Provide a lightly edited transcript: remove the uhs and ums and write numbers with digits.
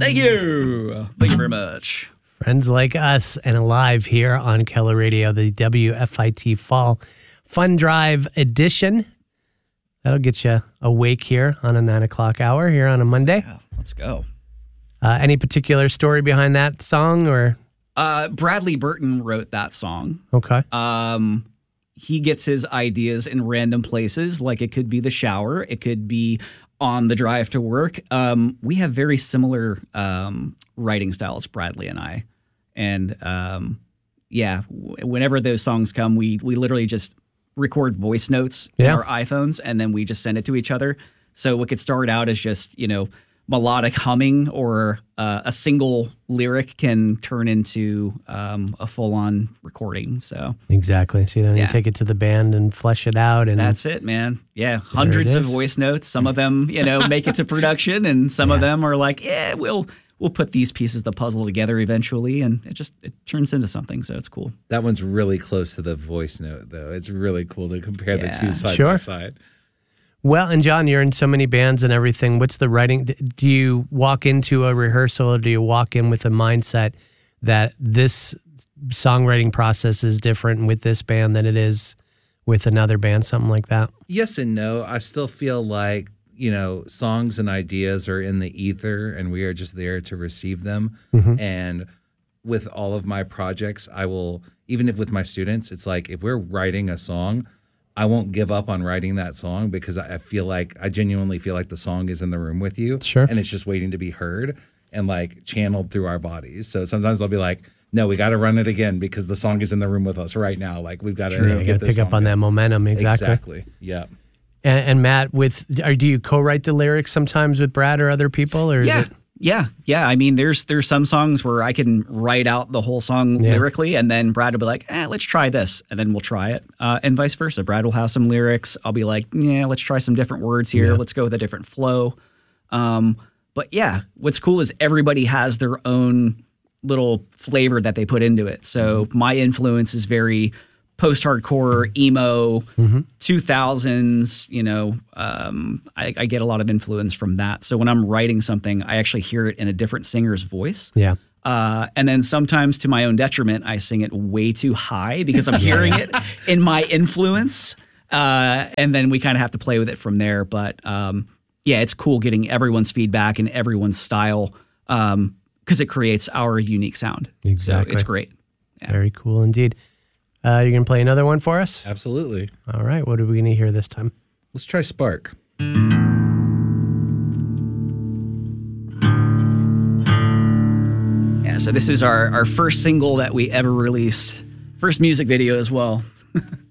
Thank you. Thank you very much. Friends Like Us and Alive here on Keller Radio, the WFIT Fall Fun Drive edition. That'll get you awake here on a 9 o'clock hour here on a Monday. Yeah, let's go. Any particular story behind that song or? Bradley Burton wrote that song. Okay. He gets his ideas in random places, like it could be the shower. It could be on the drive to work. We have very similar writing styles, Bradley and I. And whenever those songs come, we literally just record voice notes in our iPhones, and then we just send it to each other. So what could start out as just, melodic humming or a single lyric can turn into a full-on recording. So exactly. So you take it to the band and flesh it out. And that's it, man. Yeah, hundreds of voice notes. Some of them, make it to production, and some of them are like, we'll put these pieces of the puzzle together eventually, and it turns into something. So it's cool. That one's really close to the voice note, though. It's really cool to compare the two side by side. Well, and John, you're in so many bands and everything. What's the writing? Do you walk into a rehearsal, or do you walk in with a mindset that this songwriting process is different with this band than it is with another band, something like that? Yes and no. I still feel like, songs and ideas are in the ether, and we are just there to receive them. Mm-hmm. And with all of my projects, I will, even if with my students, it's like if we're writing a song, I won't give up on writing that song, because I genuinely feel like the song is in the room with you. Sure. And it's just waiting to be heard and like channeled through our bodies. So sometimes I'll be like, no, we got to run it again because the song is in the room with us right now. Like we've got to pick up on that momentum. Exactly. Yeah. And Matt, do you co-write the lyrics sometimes with Brad or other people, or is it? Yeah. I mean, there's some songs where I can write out the whole song lyrically, and then Brad will be like, let's try this, and then we'll try it, and vice versa. Brad will have some lyrics. I'll be like, let's try some different words here. Yeah. Let's go with a different flow. But yeah, what's cool is everybody has their own little flavor that they put into it. So my influence is very post-hardcore, emo, 2000s, I get a lot of influence from that. So when I'm writing something, I actually hear it in a different singer's voice. Yeah. And then sometimes to my own detriment, I sing it way too high because I'm hearing it in my influence. And then we kind of have to play with it from there. But it's cool getting everyone's feedback and everyone's style because it creates our unique sound. Exactly. So it's great. Yeah. Very cool indeed. You're going to play another one for us? Absolutely. All right. What are we going to hear this time? Let's try Spark. Yeah, so this is our first single that we ever released. First music video as well.